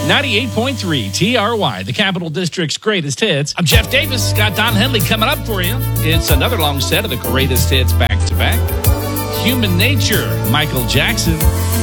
98.3 TRY, the Capital District's greatest hits. I'm Jeff Davis. Got Don Henley coming up for you. It's another long set of the greatest hits back to back. Human Nature, Michael Jackson.